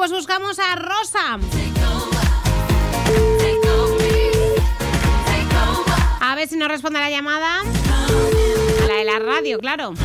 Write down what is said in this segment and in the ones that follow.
pues buscamos a Rosa. A ver si nos responde la llamada. A la de la radio, claro.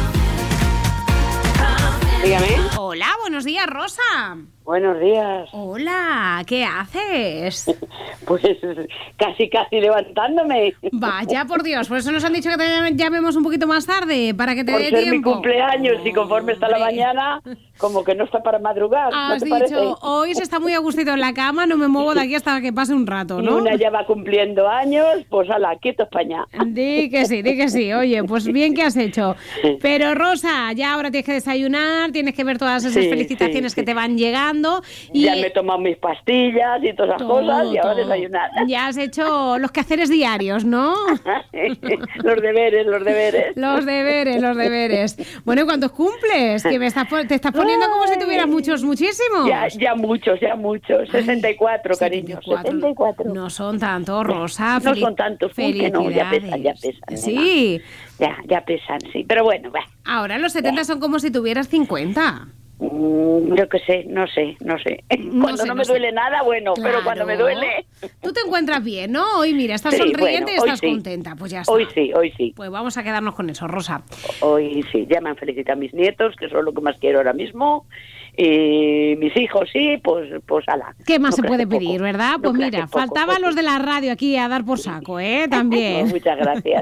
Dígame. Hola, buenos días, Rosa. Buenos días. Hola, ¿qué haces? Pues casi levantándome. Vaya, por Dios, por eso nos han dicho que te llamemos un poquito más tarde, para que te Por dé ser tiempo. mi cumpleaños y conforme está la mañana, como que no está para madrugar. Has ¿No te dicho, parece? hoy se está muy a gustito en la cama, no me muevo de aquí hasta que pase un rato, Y ¿no? una ya va cumpliendo años, pues ala, quieto España. Di que sí. Oye, pues bien que has hecho. Pero Rosa, ya ahora tienes que desayunar, tienes que ver todas esas felicitaciones que te van llegando. Y ya me he tomado mis pastillas y todas esas cosas y ahora desayunar. Ya has hecho los quehaceres diarios, ¿no? Los deberes. Los deberes. Bueno, ¿y cuántos cumples? Que te estás poniendo como si tuvieras muchísimos. Ya muchos. 64, cariño. 64. No son tantos, Rosa. No son tantos, que no, ya pesan. Sí. Ya pesan, sí. Pero bueno, va. Ahora los 70 son como si tuvieras 50. Yo qué sé, no sé. Cuando no me duele nada, bueno, claro. Pero cuando me duele... Tú te encuentras bien, ¿no? Hoy mira, estás sonriente y estás contenta. Pues ya está. Hoy sí. Pues vamos a quedarnos con eso, Rosa. Hoy sí, ya me han felicitado mis nietos, que son lo que más quiero ahora mismo. Y mis hijos, sí, pues ala. ¿Qué más se puede pedir, verdad? Pues mira, faltaban los de la radio aquí a dar por saco, también. Pues muchas gracias.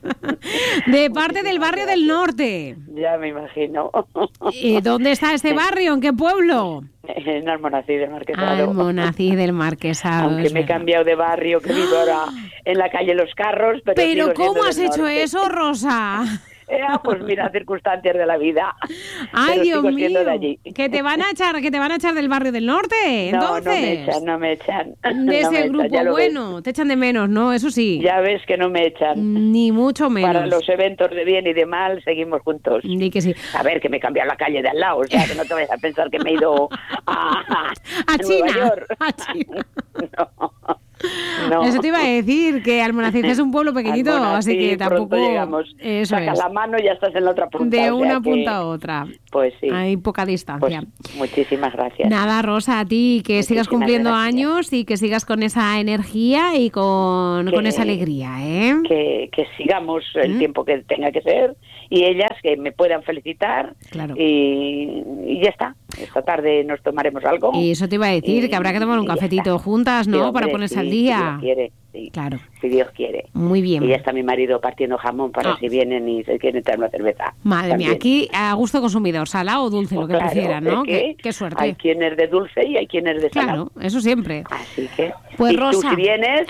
De parte del barrio del norte. Ya me imagino. ¿Y dónde está este barrio? ¿En qué pueblo? En Almonací del Marquesado. Almonací del Marquesado. Aunque me he cambiado de barrio, que vivo ahora en la calle Los Carros. Pero ¿cómo has hecho eso, Rosa? Pues mira, circunstancias de la vida. Ay, Dios mío, de allí. que te van a echar del barrio del norte, entonces. No me echan. De ese grupo bueno, te echan de menos, ¿no? Eso sí. Ya ves que no me echan. Ni mucho menos. Para los eventos de bien y de mal seguimos juntos. Di que sí. A ver, que me he cambiado la calle de al lado, o sea, que no te vayas a pensar que me he ido a China. Nueva York. A China. No. Eso te iba a decir, que Almonacid es un pueblo pequeñito, así que tampoco llegamos. Eso Sacas la mano y ya estás en la otra punta. De una punta a otra. Pues sí. Hay poca distancia. Pues, muchísimas gracias. Nada, Rosa, a ti, que sigas cumpliendo años y que sigas con esa energía y con esa alegría, ¿eh? Que sigamos el tiempo que tenga que ser y ellas que me puedan felicitar. Claro. Y ya está. Esta tarde nos tomaremos algo. Y eso te iba a decir, que habrá que tomar un cafetito juntas, ¿no? Sí, hombre, para ponerse al día. Si Dios quiere, sí. Claro. Si Dios quiere. Muy bien. Y ya está mi marido partiendo jamón para si vienen y se quieren traer una cerveza. Madre mía, aquí a gusto consumidor, salado o dulce, lo que prefieran, ¿no? Qué suerte. Hay quien es de dulce y hay quien es de salado. Claro, eso siempre. Así que... Pues y Rosa... tú si vienes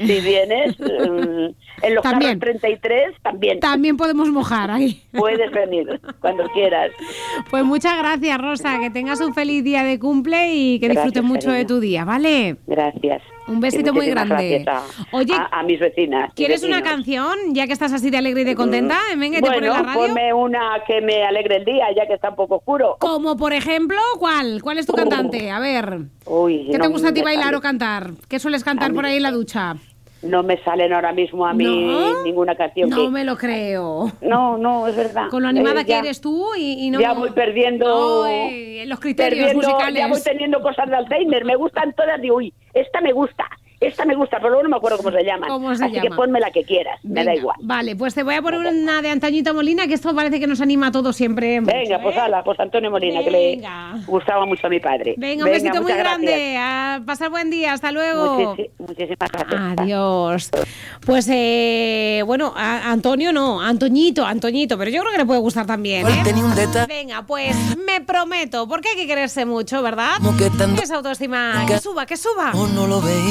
en los carros 33, también. También podemos mojar ahí. Puedes venir, cuando quieras. Pues muchas gracias, Rosa, que tengas un feliz día de cumple y que disfrutes mucho de tu día, ¿vale? Gracias. Un besito muy grande. Oye, a mis vecinas. ¿Quieres una canción, ya que estás así de alegre y de contenta? Venga, te pone la radio. Ponme una que me alegre el día, ya que está un poco oscuro. Como por ejemplo, ¿cuál? ¿Cuál es tu cantante? A ver. ¿Qué te gusta a ti bailar o cantar? ¿Qué sueles cantar por ahí en la ducha? No me salen ahora mismo a mí ninguna canción. No me lo creo. No, es verdad. Con lo animada que eres tú y no... Ya voy perdiendo... los criterios musicales. Ya voy teniendo cosas de Alzheimer. Me gustan todas y uy, esta me gusta, pero luego no me acuerdo cómo se llama. Así que ponme la que quieras, me da igual. Vale, pues te voy a poner una de Antoñito Molina, que esto parece que nos anima a todos siempre. Venga, pues ala, pues Antonio Molina, que le gustaba mucho a mi padre. Venga, un besito muy grande. A pasar buen día, hasta luego. Muchísimas gracias. Adiós. Pues, bueno, a Antonio no, Antoñito, pero yo creo que le puede gustar también, ¿eh? Venga, pues me prometo, porque hay que quererse mucho, ¿verdad? Esa autoestima, que suba. O no lo veía.